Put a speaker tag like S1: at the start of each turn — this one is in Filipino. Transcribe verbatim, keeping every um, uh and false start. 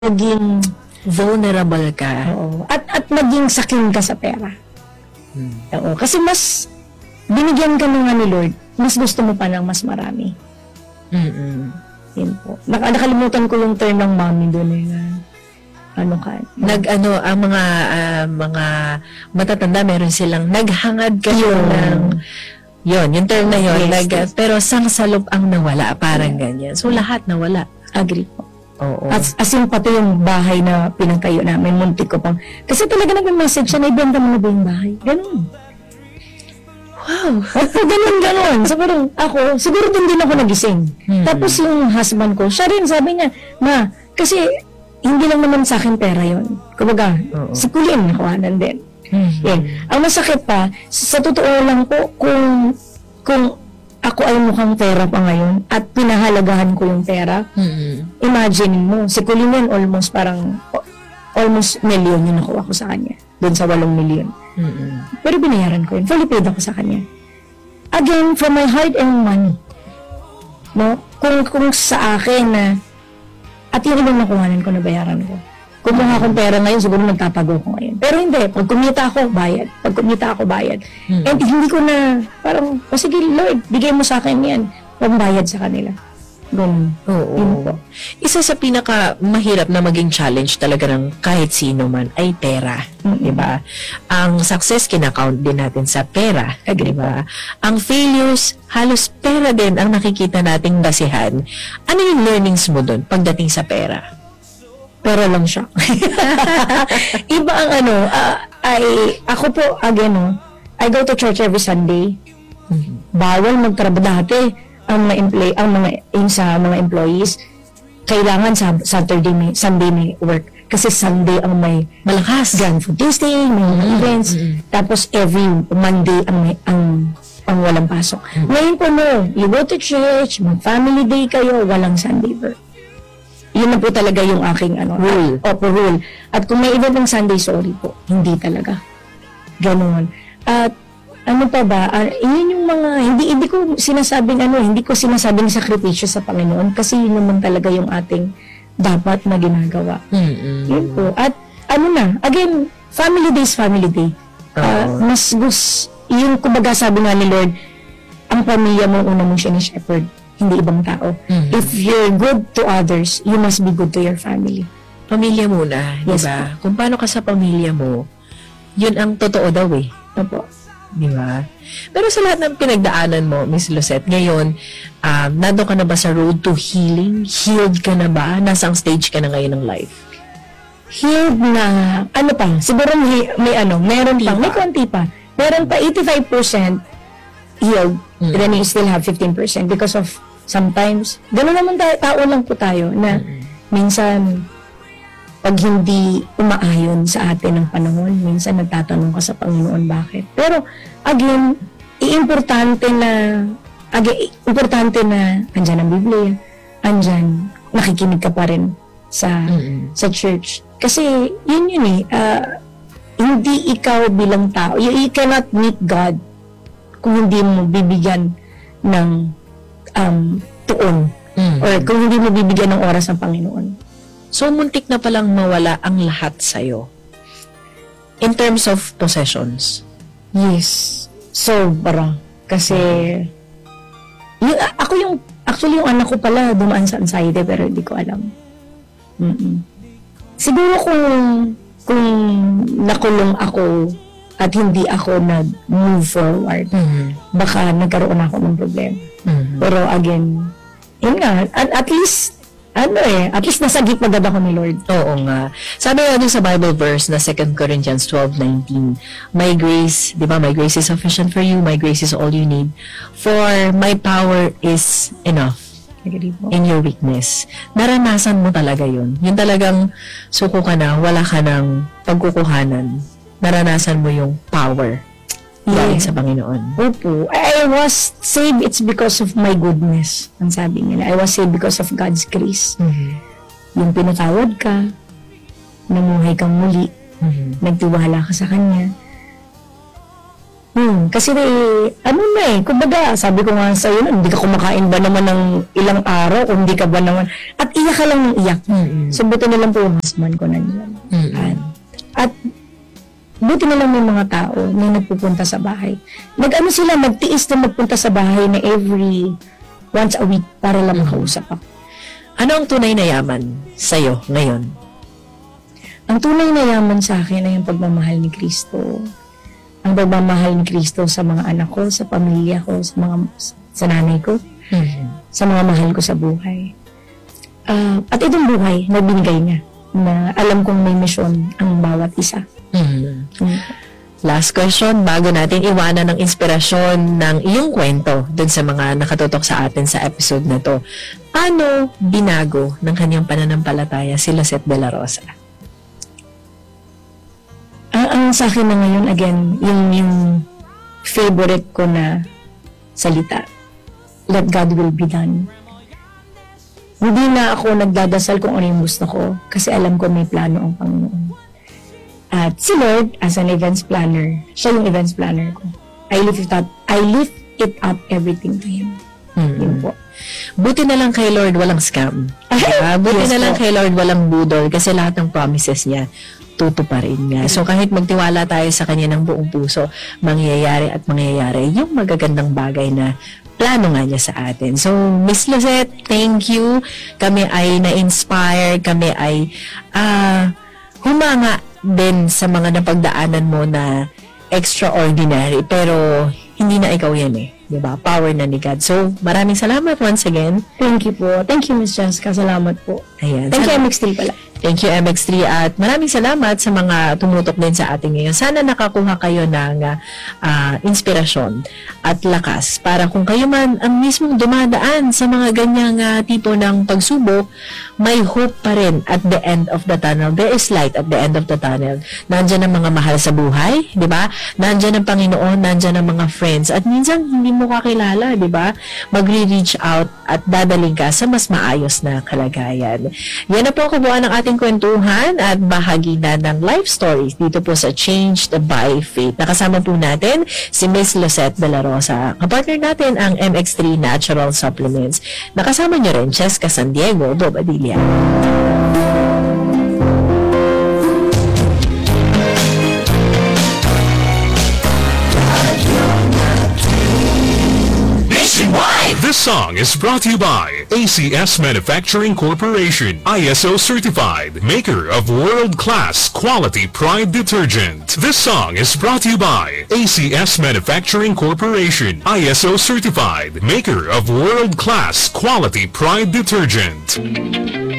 S1: maging
S2: vulnerable ka.
S1: oo, at at maging sakin ka sa pera.
S2: Hmm.
S1: Oo, kasi mas binigyan ka na nga ni Lord, mas gusto mo pa ng mas marami.
S2: Mm-mm.
S1: Yun po. Nak- nakalimutan ko yung term ng mommy doon eh. na ano ka?
S2: Nag ano ang mga ah, mga matatanda meron silang naghangad ka
S1: Yun.
S2: ng yon yung term na yon
S1: Yes,
S2: nag,
S1: yes.
S2: pero sangsalop ang nawala parang ganyan. So lahat nawala.
S1: Agree po.
S2: Oo.
S1: As, as in, pati yung bahay na pinatayo namin, muntik ko pang, kasi talaga nag-message siya, naibenta mo na ba yung bahay? Ganun.
S2: Wow.
S1: Opo, ganun, ganun. So, parang ako, siguro din din ako nagising.
S2: Hmm.
S1: Tapos yung husband ko, siya rin, sabi niya, ma, kasi hindi lang naman sa akin pera yon. Kumbaga,
S2: Oo.
S1: si Kulin, nakuhanan din.
S2: Mhm.
S1: Yan. Ang masakit pa, sa totoo lang po, kung, kung ako ay mukhang pera pa ngayon at pinahalagahan ko yung pera,
S2: Mhm.
S1: imagine mo, si Kulin yan almost parang, o- almost million yung nakuha ko sa kanya. Doon sa walong million.
S2: Mhm.
S1: Pero binayaran ko yun. Fully paid ako sa kanya. Again, from my hard-earned money. No? Kung, kung sa akin na, at yun yung nakuhanan ko na bayaran ko. Kumuha akong pera ngayon, siguro nagtatago ko ngayon. Pero hindi, pag kumita ako, bayad. Pag kumita ako, bayad.
S2: Mhm.
S1: And hindi ko na, parang, o sige Lord, bigay mo sa akin yan. Pambayad sa kanila. Ganun.
S2: Oo.
S1: Yun po.
S2: Isa sa pinaka mahirap na maging challenge talaga ng kahit sino man ay pera,
S1: Mm-mm.
S2: 'di ba? Ang success kina-count din natin sa pera, 'di ba? Ang failures halos pera din ang nakikita nating basihan. Ano yung learnings mo doon pagdating sa pera?
S1: Pero lang siya. Iba ang ano, ah, ay, ako po, again, no, I go to church every Sunday. Bawal magtrabaho dati ang mga employee, ang mga yung sa mga employees kailangan sa Saturday may Sunday may work kasi Sunday ang may
S2: Malakas.
S1: Grand Food Tasting, may mga events. Tapos every Monday ang may ang ang walang pasok. Ngayon po no, you go to church, mag-family day kayo, walang Sunday work. Yun na po talaga yung aking ano,
S2: Rule.
S1: Opo, rule. At kung may event ng Sunday, sorry po, hindi talaga. Ganon. At ano pa ba, ah, yun yung mga, hindi, hindi ko sinasabing ano, hindi ko sinasabing sakripisyo sa Panginoon kasi yun naman talaga yung ating dapat na ginagawa.
S2: Mm-mm.
S1: Yun po. At ano na, again, family day is family day. Ah,
S2: Oo.
S1: mas gus, yung kumbaga sabi nga ni Lord, ang pamilya mo una mong siya-shepherd, hindi ibang tao.
S2: Mhm.
S1: If you're good to others, you must be good to your family.
S2: Pamilya muna, 'di
S1: Yes,
S2: ba? Kung paano ka sa pamilya mo, yun ang totoo daw eh.
S1: Opo.
S2: Di ba? Pero sa lahat ng pinagdaanan mo, Miss Lucette, ngayon, um, nando ka na ba sa road to healing? Healed ka na ba? Nasang stage ka na ngayon ng life?
S1: Healed na, ano pa, siguro may, may ano, meron
S2: Konti
S1: pa, may
S2: pa.
S1: konti pa. Meron pa eighty-five percent healed,
S2: Mm.
S1: then you still have fifteen percent because of sometimes, gano'n naman tayo, tao lang po tayo, na minsan, pag hindi umaayon sa atin ng panahon, minsan nagtatanong ka sa Panginoon bakit. Pero, again, importante na, again, importante na, andyan ang Biblia, andyan, nakikinig ka pa rin sa,
S2: Mm-mm.
S1: sa church. Kasi, yun yun eh, ah, hindi ikaw bilang tao, you, you cannot meet God kung hindi mo bibigyan ng um, tuon,
S2: Mm.
S1: or kung hindi mo bibigyan ng oras ng Panginoon.
S2: So, muntik na palang mawala ang lahat sa'yo. In terms of possessions.
S1: Yes. Sobra. Kasi, yung, a- ako yung, actually yung anak ko pala dumaan sa anxiety pero hindi ko alam. Mm-mm. Siguro kung, kung nakulong ako at hindi ako nag-move forward,
S2: Mm.
S1: baka nagkaroon ako ng problema.
S2: Mm.
S1: Pero again, yun nga, at, at least, ano eh, at least nasa gitna agad ako ni Lord.
S2: Oo nga. Sabi nga dun sa Bible verse na Second Corinthians twelve nineteen, my grace, di ba, my grace is sufficient for you, my grace is all you need, for my power is enough
S1: Agree po.
S2: in your weakness. Naranasan mo talaga yun. Yung talagang suko ka na, wala ka ng pagkukuhanan. Naranasan mo yung power galing
S1: Yeah.
S2: sa Panginoon.
S1: Opo. I I was saved, it's because of my goodness. Ang sabi nila. I was saved because of God's grace.
S2: Mhm.
S1: Yung pinatawad ka, namuhay kang muli,
S2: Mhm.
S1: nagtiwala ka sa Kanya. Hmm, kasi eh, ano na eh, kumbaga, sabi ko nga sa'yo, hindi ka kumakain ba naman ng ilang araw, kung hindi ka ba naman, at iyak ka lang ng iyak.
S2: Mm-mm.
S1: So, buti na lang po yung husband ko nandiyan.
S2: Mm-mm.
S1: At, at, buti na lang may mga tao na nagpupunta sa bahay. Nag-ano sila, nagtiis na magpunta sa bahay na every once a week para lang makausap ako.
S2: Ano ang tunay na yaman sa'yo ngayon?
S1: Ang tunay na yaman sa akin ay yung pagmamahal ni Kristo. Ang pagmamahal ni Kristo sa mga anak ko, sa pamilya ko, sa mga sa nanay ko,
S2: Mm-hmm.
S1: sa mga mahal ko sa buhay. Ah, at itong buhay na binigay niya, na alam kong may misyon ang bawat isa.
S2: Mm-hmm.
S1: Mm.
S2: Last question, bago natin iwanan ng inspirasyon ng iyong kwento dun sa mga nakatutok sa atin sa episode na to. Paano binago ng kanyang pananampalataya si Lisette de la Rosa?
S1: Ang, ang sa akin na ngayon, again, yung, yung favorite ko na salita, let God will be done. Hindi na ako nagdadasal kung ano yung gusto ko kasi alam ko may plano ang Panginoon. At si Lord, as an events planner, siya yung events planner ko. I lift it up, I lift it up everything to Him.
S2: Mm-hmm.
S1: Yun po.
S2: Buti na lang kay Lord walang scam. Diba? Buti
S1: Yes
S2: na lang
S1: po.
S2: kay Lord walang budol kasi lahat ng promises niya tutuparin niya. So kahit magtiwala tayo sa kanya ng buong puso, mangyayari at mangyayari yung magagandang bagay na plano nga niya sa atin. So, Miss Lisette, thank you. Kami ay na-inspire, kami ay ah humanga din sa mga napagdaanan mo na extraordinary, pero hindi na ikaw yan eh. Diba? Power na ni God. So, maraming salamat once again.
S1: Thank you po. Thank you, Miss Jessica. Salamat po.
S2: Ayan.
S1: Thank you,
S2: Sana-
S1: M X three pala.
S2: Thank you, M X three, at maraming salamat sa mga tumutok din sa ating ngayon. Sana nakakuha kayo ng ah, inspirasyon at lakas para kung kayo man ang mismong dumadaan sa mga ganyang ah, tipo ng pagsubok, may hope pa rin at the end of the tunnel. There is light at the end of the tunnel. Nandyan ang mga mahal sa buhay, di ba? Nandyan ang Panginoon, nandyan ang mga friends. At minsan, hindi mo kakilala, di ba? Magre-reach out at dadaling ka sa mas maayos na kalagayan. Yan na po ang kabuuan ng ating kwentuhan at bahagi na ng life stories dito po sa Changed by Faith. Nakasama po natin si Miss Lisette de la Rosa. Kapartner natin ang M X three Natural Supplements. Nakasama niyo rin Cheska San Diego, Bobadilla.
S3: This song is brought to you by A C S Manufacturing Corporation, I S O certified, maker of world-class quality Pride detergent. This song is brought to you by A C S Manufacturing Corporation, I S O certified, maker of world-class quality Pride detergent.